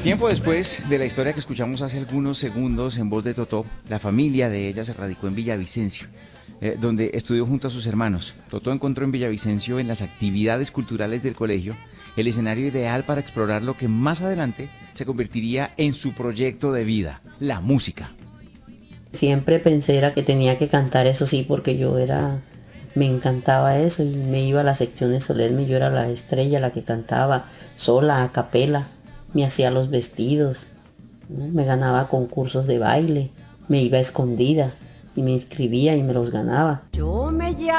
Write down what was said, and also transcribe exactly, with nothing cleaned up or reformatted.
Tiempo después de la historia que escuchamos hace algunos segundos en voz de Totó, la familia de ella se radicó en Villavicencio, eh, donde estudió junto a sus hermanos. Totó encontró en Villavicencio, en las actividades culturales del colegio, el escenario ideal para explorar lo que más adelante se convertiría en su proyecto de vida, la música. Siempre pensé era que tenía que cantar, eso sí, porque yo era, me encantaba eso y me iba a las secciones Solerme, yo era la estrella, la que cantaba sola, a capela, me hacía los vestidos, ¿no? Me ganaba concursos de baile, me iba a escondida y me inscribía y me los ganaba. Yo me